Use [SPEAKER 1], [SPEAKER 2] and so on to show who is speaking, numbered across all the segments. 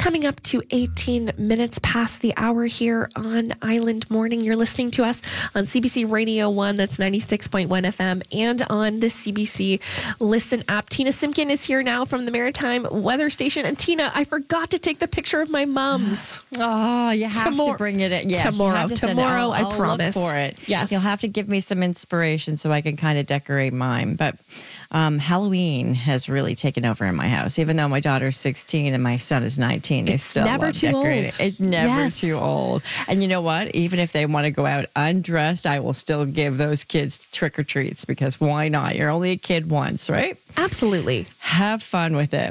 [SPEAKER 1] Coming up to 18 minutes past the hour here on Island Morning. You're listening to us on CBC Radio 1, that's 96.1 FM, and on the CBC Listen app. Tina Simpkin is here now from the Maritime Weather Station. And Tina, I forgot to take the picture of my mums.
[SPEAKER 2] Oh, you have to bring it in. Yes,
[SPEAKER 1] tomorrow, I promise.
[SPEAKER 2] Look for it.
[SPEAKER 1] Yes.
[SPEAKER 2] You'll have to give me some inspiration so I can kind of decorate mine. But Halloween has really taken over in my house. Even though my daughter's 16 and my son is 19, they still
[SPEAKER 1] never
[SPEAKER 2] love
[SPEAKER 1] too
[SPEAKER 2] decorating.
[SPEAKER 1] old.
[SPEAKER 2] It's never too old. And you know what? Even if they want to go out undressed, I will still give those kids trick or treats, because why not? You're only a kid once, right?
[SPEAKER 1] Absolutely.
[SPEAKER 2] Have fun with it.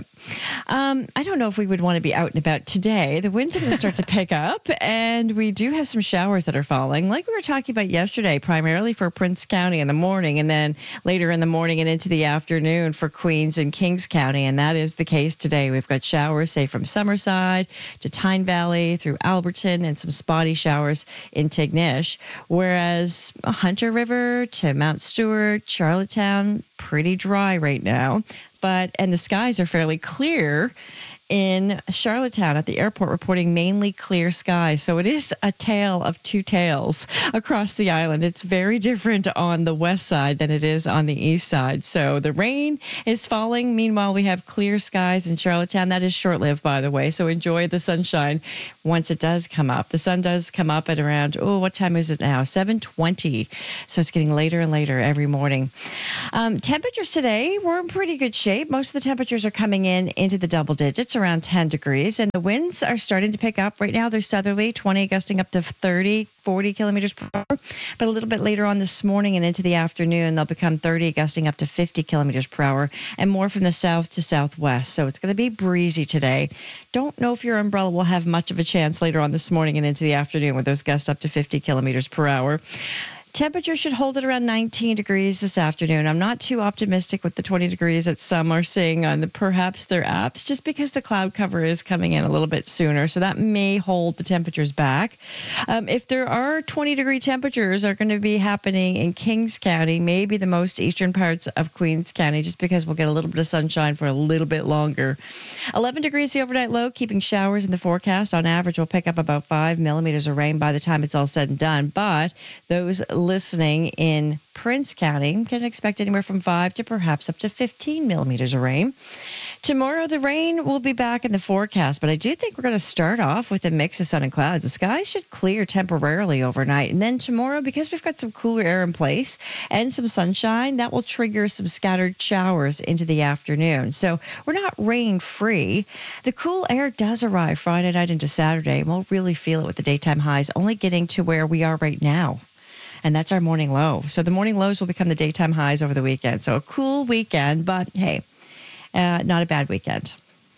[SPEAKER 2] I don't know if we would want to be out and about today. The winds are going to start to pick up, and we do have some showers that are falling, like we were talking about yesterday, primarily for Prince County in the morning, and then later in the morning and into the afternoon for Queens and Kings County. And that is the case today. We've got showers, say, from Summerside to Tyne Valley through Alberton, and some spotty showers in Tignish, whereas Hunter River to Mount Stewart, Charlottetown, pretty dry right now. And the skies are fairly clear in Charlottetown at the airport, reporting mainly clear skies. So it is a tale of two tales across the island. It's very different on the west side than it is on the east side. So the rain is falling. Meanwhile, we have clear skies in Charlottetown. That is short-lived, by the way. So enjoy the sunshine once it does come up. The sun does come up at around, what time is it now? 7:20. So it's getting later and later every morning. Temperatures today, we're in pretty good shape. Most of the temperatures are coming into the double digits, around 10 degrees, and the winds are starting to pick up. Right now they're southerly, 20 gusting up to 30, 40 kilometers per hour, but a little bit later on this morning and into the afternoon they'll become 30, gusting up to 50 kilometers per hour, and more from the south to southwest. So it's going to be breezy today. Don't know if your umbrella will have much of a chance later on this morning and into the afternoon with those gusts up to 50 kilometers per hour. Temperature should hold at around 19 degrees this afternoon. I'm not too optimistic with the 20 degrees that some are seeing on perhaps their apps, just because the cloud cover is coming in a little bit sooner. So that may hold the temperatures back. If there are 20-degree temperatures are going to be happening in Kings County, maybe the most eastern parts of Queens County, just because we'll get a little bit of sunshine for a little bit longer. 11 degrees the overnight low, keeping showers in the forecast. On average, we'll pick up about 5 millimeters of rain by the time it's all said and done. But those listening in Prince County can expect anywhere from 5 to perhaps up to 15 millimeters of rain. Tomorrow, the rain will be back in the forecast, but I do think we're going to start off with a mix of sun and clouds. The skies should clear temporarily overnight, and then tomorrow, because we've got some cooler air in place and some sunshine, that will trigger some scattered showers into the afternoon. So we're not rain-free. The cool air does arrive Friday night into Saturday, and we'll really feel it with the daytime highs only getting to where we are right now. And that's our morning low. So the morning lows will become the daytime highs over the weekend. So a cool weekend, but hey, not a bad weekend.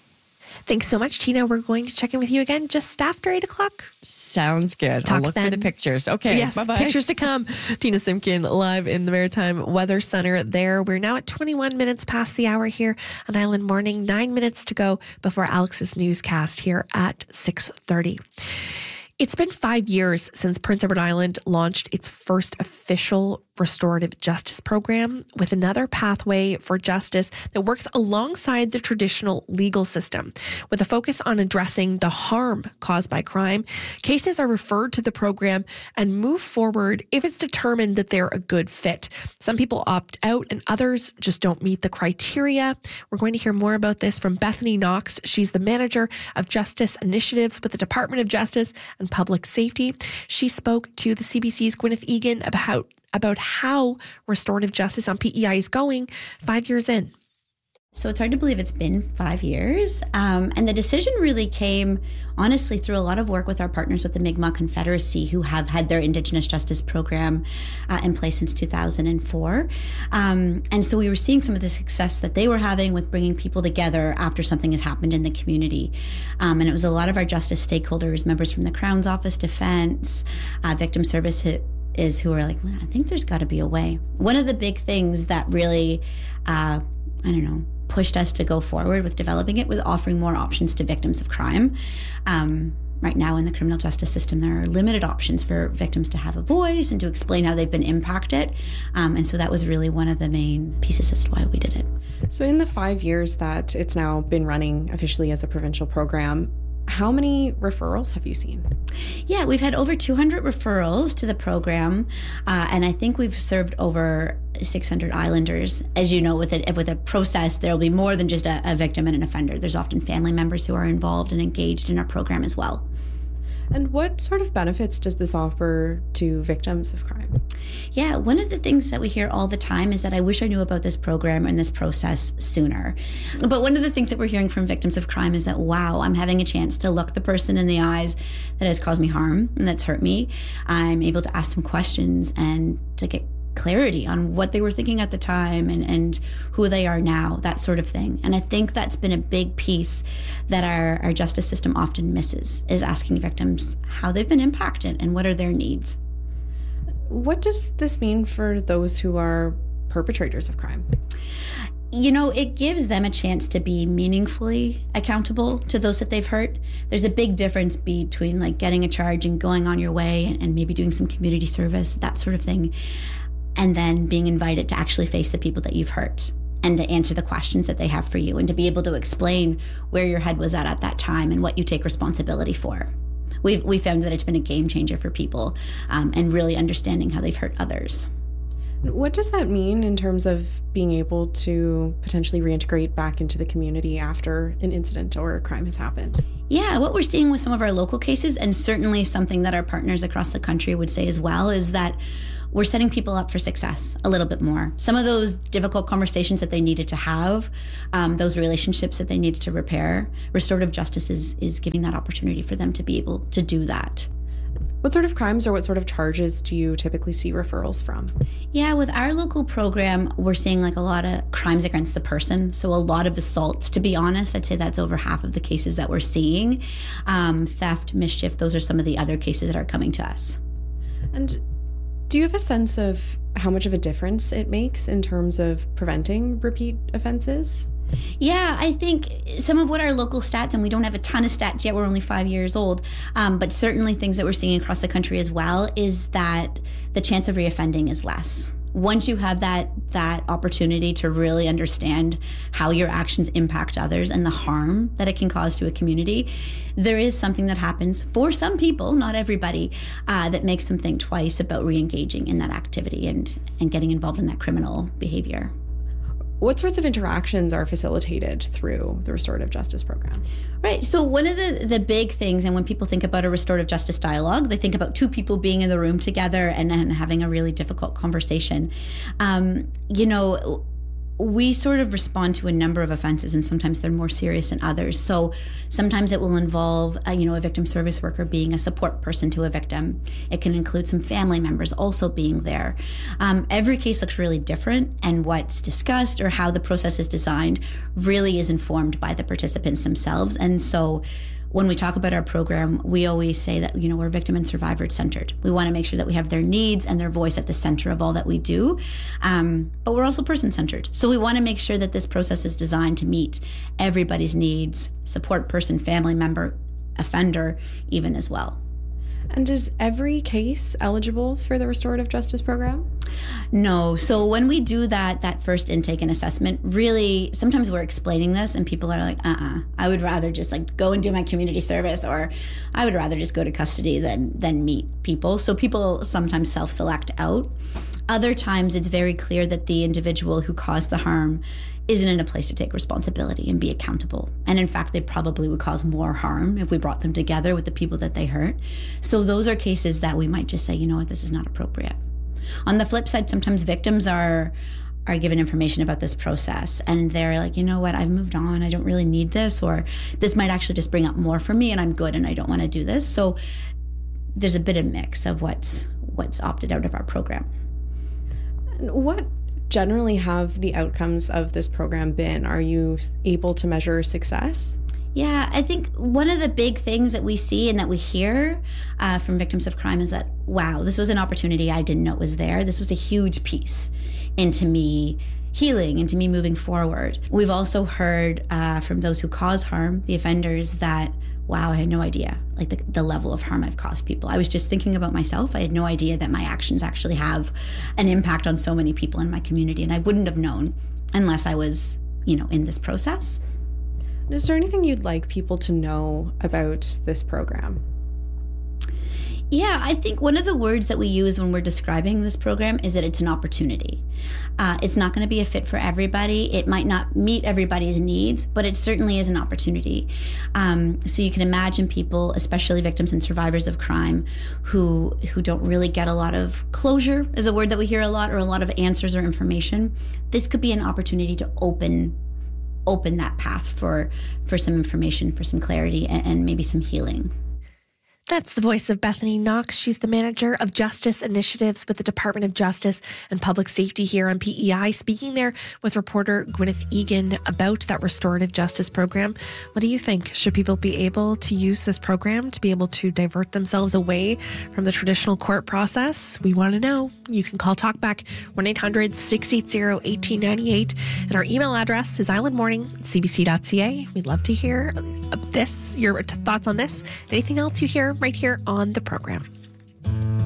[SPEAKER 1] Thanks so much, Tina. We're going to check in with you again just after 8 o'clock.
[SPEAKER 2] Sounds good. I'll look for the pictures. Okay,
[SPEAKER 1] yes,
[SPEAKER 2] bye-bye.
[SPEAKER 1] Pictures to come. Tina Simpkin live in the Maritime Weather Center there. We're now at 21 minutes past the hour here on Island Morning. 9 minutes to go before Alex's newscast here at 6:30. It's been 5 years since Prince Edward Island launched its first official restorative justice program, with another pathway for justice that works alongside the traditional legal system. With a focus on addressing the harm caused by crime, cases are referred to the program and move forward if it's determined that they're a good fit. Some people opt out and others just don't meet the criteria. We're going to hear more about this from Bethany Knox. She's the manager of justice initiatives with the Department of Justice and Public Safety. She spoke to the CBC's Gwyneth Egan about how restorative justice on PEI is going 5 years in.
[SPEAKER 3] So it's hard to believe it's been 5 years. And the decision really came, honestly, through a lot of work with our partners with the Mi'kmaq Confederacy, who have had their Indigenous Justice Program in place since 2004. And so we were seeing some of the success that they were having with bringing people together after something has happened in the community. And it was a lot of our justice stakeholders, members from the Crown's Office, Defense, Victim Services, who are like, well, I think there's got to be a way. One of the big things that really, pushed us to go forward with developing it was offering more options to victims of crime. Right now in the criminal justice system, there are limited options for victims to have a voice and to explain how they've been impacted. And so that was really one of the main pieces as to why we did it.
[SPEAKER 4] So in the 5 years that it's now been running officially as a provincial program, How many referrals have you seen?
[SPEAKER 3] Yeah, we've had over 200 referrals to the program, and I think we've served over 600 Islanders. As you know, with a process, there will be more than just a victim and an offender. There's often family members who are involved and engaged in our program as well.
[SPEAKER 4] And what sort of benefits does this offer to victims of crime?
[SPEAKER 3] Yeah, one of the things that we hear all the time is that I wish I knew about this program and this process sooner. But one of the things that we're hearing from victims of crime is that, wow, I'm having a chance to look the person in the eyes that has caused me harm and that's hurt me. I'm able to ask them questions and to get clarity on what they were thinking at the time and who they are now, that sort of thing. And I think that's been a big piece that our justice system often misses, is asking victims how they've been impacted and what are their needs.
[SPEAKER 4] What does this mean for those who are perpetrators of crime?
[SPEAKER 3] You know, it gives them a chance to be meaningfully accountable to those that they've hurt. There's a big difference between like getting a charge and going on your way and maybe doing some community service, that sort of thing, and then being invited to actually face the people that you've hurt and to answer the questions that they have for you and to be able to explain where your head was at that time and what you take responsibility for. We found that it's been a game changer for people and really understanding how they've hurt others.
[SPEAKER 4] What does that mean in terms of being able to potentially reintegrate back into the community after an incident or a crime has happened?
[SPEAKER 3] Yeah, what we're seeing with some of our local cases, and certainly something that our partners across the country would say as well, is that we're setting people up for success a little bit more. Some of those difficult conversations that they needed to have, those relationships that they needed to repair, restorative justice is giving that opportunity for them to be able to do that.
[SPEAKER 4] What sort of crimes or what sort of charges do you typically see referrals from?
[SPEAKER 3] Yeah, with our local program, we're seeing like a lot of crimes against the person. So a lot of assaults, to be honest. I'd say that's over half of the cases that we're seeing. Theft, mischief, those are some of the other cases that are coming to us.
[SPEAKER 4] And do you have a sense of how much of a difference it makes in terms of preventing repeat offenses?
[SPEAKER 3] Yeah, I think some of what our local stats, and we don't have a ton of stats yet, we're only 5 years old, but certainly things that we're seeing across the country as well, is that the chance of reoffending is less. Once you have that opportunity to really understand how your actions impact others and the harm that it can cause to a community, there is something that happens for some people, not everybody, that makes them think twice about re-engaging in that activity and getting involved in that criminal behavior.
[SPEAKER 4] What sorts of interactions are facilitated through the restorative justice program?
[SPEAKER 3] Right. So one of the big things, and when people think about a restorative justice dialogue, they think about two people being in the room together and having a really difficult conversation. We sort of respond to a number of offenses, and sometimes they're more serious than others. So sometimes it will involve, a victim service worker being a support person to a victim. It can include some family members also being there. Every case looks really different, and what's discussed or how the process is designed really is informed by the participants themselves. And so when we talk about our program, we always say that, we're victim and survivor centered. We want to make sure that we have their needs and their voice at the center of all that we do. But we're also person centered. So we want to make sure that this process is designed to meet everybody's needs, support person, family member, offender, even as well.
[SPEAKER 4] And is every case eligible for the restorative justice program?
[SPEAKER 3] No. So when we do that first intake and assessment, really, sometimes we're explaining this and people are like, I would rather just go and do my community service, or I would rather just go to custody than meet people. So people sometimes self-select out. Other times it's very clear that the individual who caused the harm isn't in a place to take responsibility and be accountable. And in fact, they probably would cause more harm if we brought them together with the people that they hurt. So those are cases that we might just say, this is not appropriate. On the flip side, sometimes victims are given information about this process and they're like, I've moved on, I don't really need this, or this might actually just bring up more for me and I'm good and I don't want to do this. So there's a bit of mix of what's opted out of our program.
[SPEAKER 4] What generally have the outcomes of this program been? Are you able to measure success?
[SPEAKER 3] Yeah, I think one of the big things that we see and that we hear from victims of crime is that, wow, this was an opportunity I didn't know was there. This was a huge piece into me healing, into me moving forward. We've also heard from those who cause harm, the offenders, that, wow, I had no idea, the level of harm I've caused people. I was just thinking about myself. I had no idea that my actions actually have an impact on so many people in my community, and I wouldn't have known unless I was, in this process.
[SPEAKER 4] Is there anything you'd like people to know about this program?
[SPEAKER 3] Yeah, I think one of the words that we use when we're describing this program is that it's an opportunity. It's not going to be a fit for everybody. It might not meet everybody's needs, but it certainly is an opportunity. So you can imagine people, especially victims and survivors of crime, who don't really get a lot of closure, is a word that we hear a lot, or a lot of answers or information. This could be an opportunity to open that path for some information, for some clarity, and maybe some healing.
[SPEAKER 1] That's the voice of Bethany Knox. She's the manager of justice initiatives with the Department of Justice and Public Safety here on PEI, speaking there with reporter Gwyneth Egan about that restorative justice program. What do you think? Should people be able to use this program to be able to divert themselves away from the traditional court process? We want to know. You can call Talkback 1-800-680-1898. And our email address is islandmorning@cbc.ca. We'd love to hear this, your thoughts on this, anything else you hear right here on the program.